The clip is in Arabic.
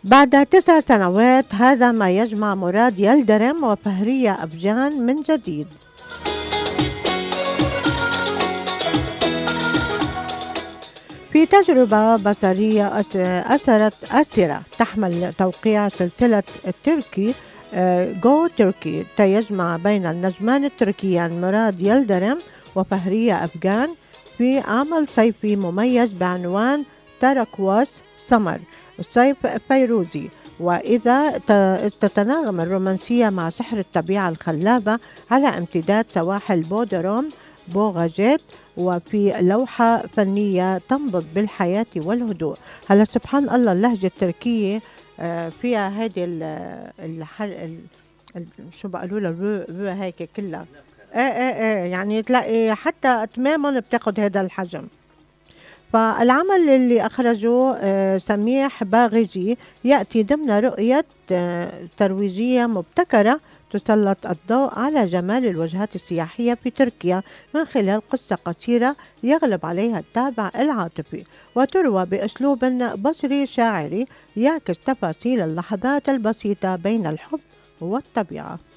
بعد 9 سنوات هذا ما يجمع مراد يلدرم وفهرية أبجان من جديد. في تجربة بصرية أسرة تحمل توقيع سلسلة تركي جو تركي تيجمع بين النجمان التركيان مراد يلدرم وفهرية أبجان في عمل صيفي مميز بعنوان تركواس سمر صيف فيروزي. وإذا تتناغم الرومانسية مع سحر الطبيعة الخلابة على امتداد سواحل بودروم بوغاجيت وفي لوحة فنية تنبض بالحياة والهدوء. هلا سبحان الله اللهجة التركية فيها هذه شو بقولوا لها هيك كلها يعني تلاقي حتى أتمامهم بتاخد هذا الحجم. فالعمل اللي أخرجه سميح باغجي يأتي ضمن رؤية ترويجية مبتكرة تسلط الضوء على جمال الوجهات السياحية في تركيا من خلال قصة قصيرة يغلب عليها الطابع العاطفي وتروى بأسلوب بصري شاعري يعكس تفاصيل اللحظات البسيطة بين الحب والطبيعة.